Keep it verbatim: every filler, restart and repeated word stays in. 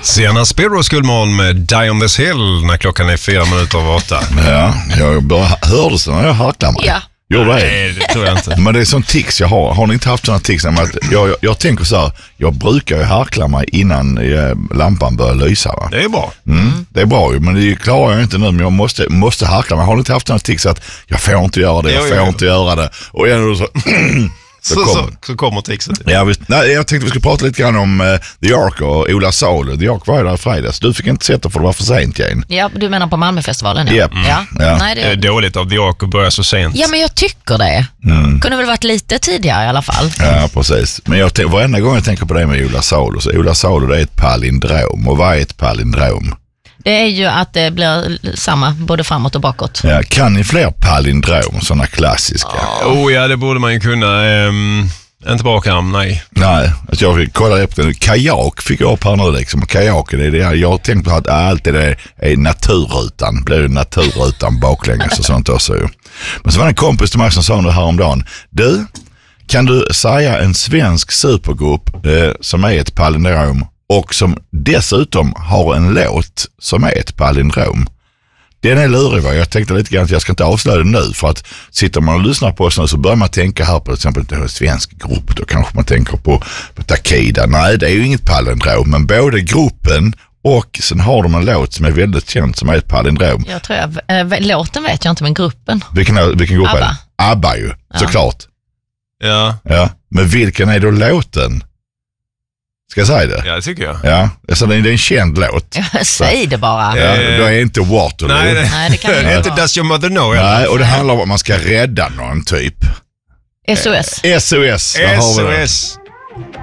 Senast Speedros Guldmorgon med Die on this hill när klockan är fyra minuter över åtta. Ja, jag bara hörde så när jag harklar mig. Ja. Jo, det Nej, det tror jag inte. Men det är sån tics jag har. Har ni inte haft såna tics? Att jag, jag, jag tänker så här, jag brukar ju harkla mig innan eh, lampan börjar lysa. Va? Det är bra. Mm, det är bra ju, men det klarar jag inte nu. Men jag måste, måste harkla mig. Har ni inte haft såna tics att jag får inte göra det, jag jo, får jo. inte göra det. Och ändå så... Så, så, så, så kommer tixet. Ja, visst. Nej, jag tänkte vi skulle prata lite grann om uh, The Ark och Ola Salo. The Ark var ju där i fredags. Du fick inte sätta för det var för sent, Jane. Ja, du menar på Malmöfestivalen? Ja. Yep. Mm. Ja. Ja. Nej, det... det är dåligt av The Ark att börja så sent. Ja, men jag tycker det. Mm. Kunde väl varit lite tidigare i alla fall. Ja, precis. Men jag t- varenda gång jag tänker på det med Ola Salo, så Ola Salo det är ett palindrom. Och vad är ett palindrom? Det är ju att det blir samma både framåt och bakåt. Ja, kan ni fler palindrom, sådana klassiska? Oh ja, det borde man ju kunna. Um, inte bakarm, nej. Nej, alltså jag kollade upp den. Kajak fick jag upp här nu liksom. Och kajaken är det. Jag tänkte på att allt det är naturrutan. Blir ju naturrutan baklänges och sånt också. Men så var det en kompis till mig som sa nu häromdagen. Du, kan du säga en svensk supergrupp eh, som är ett palindrom och som dessutom har en låt som är ett palindrom? Den är lurig, va? Jag tänkte lite grann att jag ska inte avslöja det nu, för att sitter man och lyssnar på oss nu så börjar man tänka här på till exempel en svensk grupp, då kanske man tänker på, på Takida. Nej, det är ju inget palindrom, men både gruppen och sen har de en låt som är väldigt känd som är ett palindrom. Jag tror jag, äh, låten vet jag inte, men gruppen. Vilken, vilken grupp Abba. är det? Abba ju, Ja. såklart. Ja. Ja, men vilken är då låten? Ska jag säga det? Ja, det tycker jag. Ja, alltså det är en känd låt. Ja, säg det bara. Ja, då är inte Waterloo. Nej, det, Nej, det kan det det är inte vara. Does your mother know? Nej, och det handlar om att man ska rädda någon typ. S O S. S O S. där har vi det. S O S.